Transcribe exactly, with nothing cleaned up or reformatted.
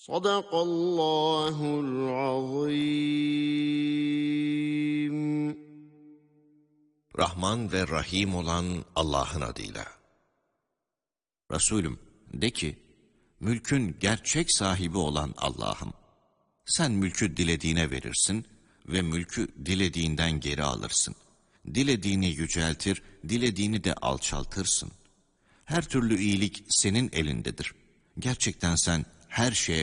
Sadakallahul azim. Rahman ve Rahim olan Allah'ın adıyla. Resulüm, de ki, mülkün gerçek sahibi olan Allah'ım. Sen mülkü dilediğine verirsin ve mülkü dilediğinden geri alırsın. Dilediğini yüceltir, dilediğini de alçaltırsın. Her türlü iyilik senin elindedir. Gerçekten sen her şeye